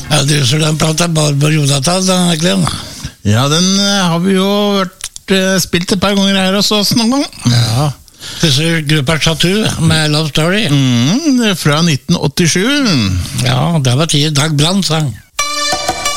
Ja, du så den plata Barbro Jonathan, den Glenn. Ja, den har vi jo spilt et par ganger her hos oss noen gang. Ja, disse grupper Tattoo med Love Story. Fra 1987. Ja, det var tid Dag Brandt sang.